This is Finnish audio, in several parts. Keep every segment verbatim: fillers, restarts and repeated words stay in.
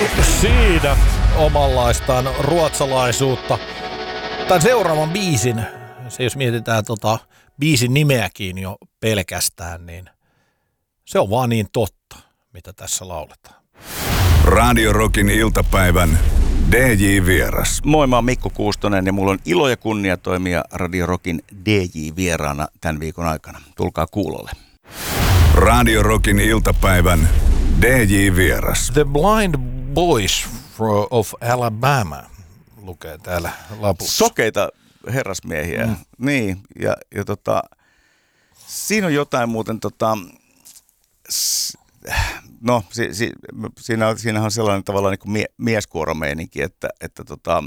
siinä omanlaistaan ruotsalaisuutta. Tämän seuraavan biisin, se jos mietitään tota biisin nimeäkin jo pelkästään, niin se on vaan niin totta, mitä tässä lauletaan. Radio Rockin iltapäivän D J-vieras. Moi, mä oon Mikko Kuustonen ja mulla on ilo ja kunnia toimia Radio Rockin D J-vieraana tämän viikon aikana. Tulkaa kuulolle. Radio Rockin iltapäivän D J-vieras. The Blind Boys of Alabama lukee täällä lapussa. Sokeita herrasmiehiä. Mm. Niin, ja, ja tota, siinä on jotain muuten, tota, s, no si, si, siinä on, siinähän on sellainen tavallaan niin kuin mie, mieskuoromeininki, että, että, tota,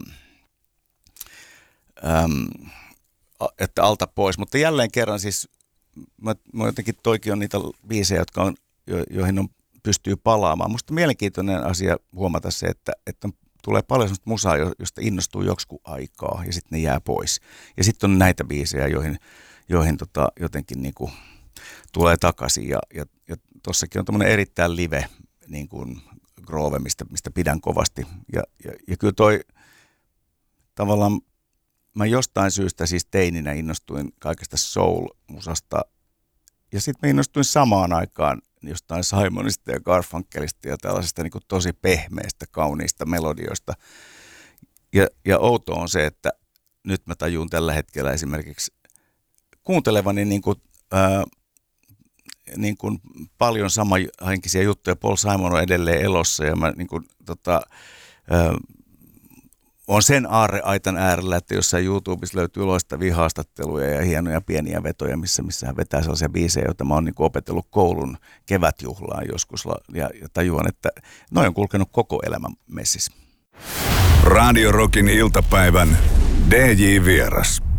äm, että alta pois, mutta jälleen kerran siis, mä, mä jotenkin toikin on niitä biisejä, jotka on, jo, joihin on, pystyy palaamaan. Musta mielenkiintoinen asia huomata se, että, että tulee paljon sellaista musaa, josta innostuu joksikin aikaa ja sitten ne jää pois. Ja sitten on näitä biisejä, joihin, joihin tota, jotenkin niinku tulee takaisin. Ja, ja, ja tossakin on tämmöinen erittäin live niin kuin groove, mistä, mistä pidän kovasti. Ja, ja, ja kyllä toi tavallaan, mä jostain syystä siis teininä innostuin kaikesta soul-musasta. Ja sitten mä innostuin samaan aikaan jostain Simonista ja Garfunkelista ja tällaisesta niin kuin tosi pehmeistä, kauniista melodioista. Ja, ja outo on se, että nyt mä tajun tällä hetkellä esimerkiksi kuuntelevani niin kuin, ää, niin kuin paljon samahenkisiä juttuja. Paul Simon on edelleen elossa ja mä niin kuin, tota, ää, on sen aarreaitan äärellä, että jossain YouTubessa löytyy loistavia haastatteluja ja hienoja pieniä vetoja, missä, missä hän vetää sellaisia biisejä, joita mä oon niin kuin opetellut koulun kevätjuhlaan joskus ja, ja tajuan, että noin on kulkenut koko elämän messissä. Radio Rockin iltapäivän D J-vieras.